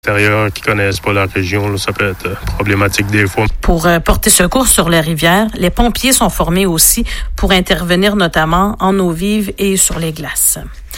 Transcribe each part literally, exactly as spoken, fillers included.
Intérieurs qui connaissent pas la région, là, ça peut être problématique des fois. Pour euh, porter secours sur la rivière, les pompiers sont formés aussi pour intervenir notamment en eau vive et sur les glaces.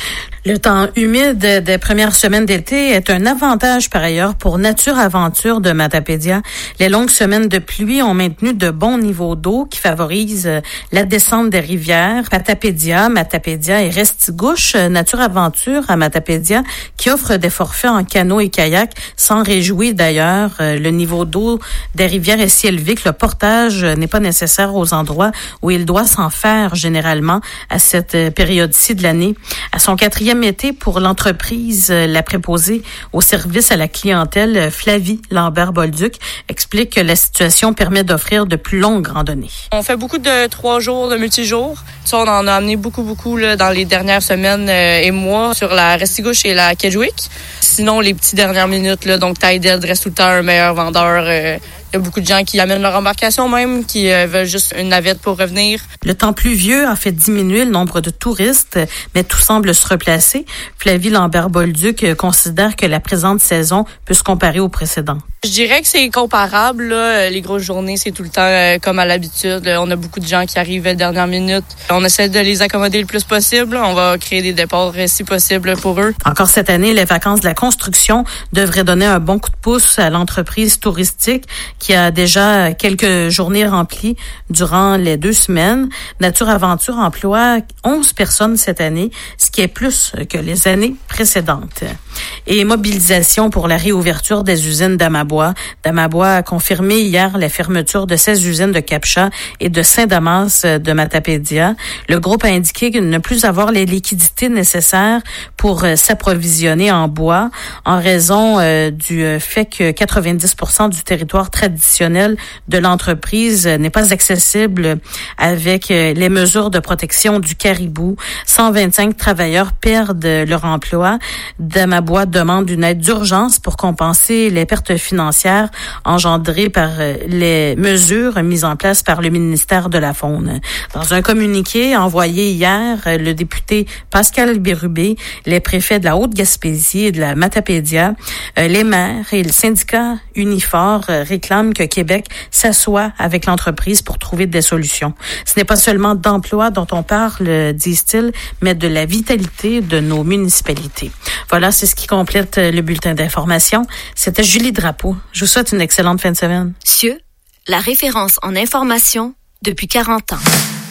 Le temps humide des premières semaines d'été est un avantage par ailleurs pour Nature Aventure de Matapédia. Les longues semaines de pluie ont maintenu de bons niveaux d'eau qui favorisent la descente des rivières. Matapédia, Matapédia et Restigouche, Nature Aventure à Matapédia, qui offre des forfaits en canot et kayak, s'en réjouit d'ailleurs. Le niveau d'eau des rivières est si élevé que le portage n'est pas nécessaire aux endroits où il doit s'en faire généralement à cette période-ci de l'année. À son quatrième été pour l'entreprise, la préposée au service à la clientèle, Flavie Lambert-Bolduc, explique que la situation permet d'offrir de plus longues randonnées. On fait beaucoup de trois jours, de multijours. Ça, on en a amené beaucoup, beaucoup là, dans les dernières semaines euh, et mois sur la Restigouche et la Kedgewick. Sinon, les petites dernières minutes, là, donc Tide Dead reste tout le temps un meilleur vendeur. Euh, Il y a beaucoup de gens qui amènent leur embarcation même, qui euh, veulent juste une navette pour revenir. Le temps pluvieux a fait diminuer le nombre de touristes, mais tout semble se replacer. Flavie Lambert-Bolduc considère que la présente saison peut se comparer aux précédentes. Je dirais que c'est comparable. Là. Les grosses journées, c'est tout le temps euh, comme à l'habitude. On a beaucoup de gens qui arrivent à la dernière minute. On essaie de les accommoder le plus possible. On va créer des départs si possible pour eux. Encore cette année, les vacances de la construction devraient donner un bon coup de pouce à l'entreprise touristique qui a déjà quelques journées remplies durant les deux semaines. Nature Aventure emploie onze personnes cette année, ce qui est plus que les années précédentes. Et mobilisation pour la réouverture des usines d'Amabois. D'Amabois a confirmé hier la fermeture de seize usines de Capcha et de Saint-Damas de Matapédia. Le groupe a indiqué ne plus avoir les liquidités nécessaires pour s'approvisionner en bois en raison euh, du fait que quatre-vingt-dix pour cent du territoire traditionnel de l'entreprise n'est pas accessible avec les mesures de protection du caribou. cent vingt-cinq travailleurs perdent leur emploi. D'Amabois demande une aide d'urgence pour compenser les pertes financières engendrées par les mesures mises en place par le ministère de la Faune. Dans un communiqué envoyé hier, le député Pascal Bérubé, les préfets de la Haute-Gaspésie et de la Matapédia, les maires et le syndicat Unifor réclament que Québec s'assoie avec l'entreprise pour trouver des solutions. Ce n'est pas seulement d'emploi dont on parle, disent-ils, mais de la vitalité de nos municipalités. Voilà, c'est ce qui complète le bulletin d'information. C'était Julie Drapeau. Je vous souhaite une excellente fin de semaine. C I E, la référence en information depuis quarante ans.